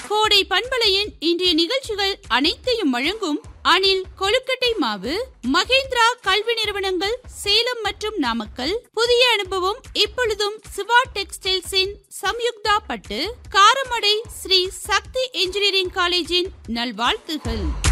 கோடை பண்பலையின் இன்றைய நிகழ்ச்சிகள் அனைத்தையும் வழங்கும் அணில் கொழுக்கட்டை மாவு, மகேந்திரா கல்வி நிறுவனங்கள் சேலம் மற்றும் நாமக்கல், புதிய அனுபவம் இப்பொழுதும் சிவா டெக்ஸ்டைல்ஸின் சம்யுக்தா பட்டு, காரமடை ஸ்ரீ சக்தி இன்ஜினியரிங் காலேஜின் நல்வாழ்த்துகள்.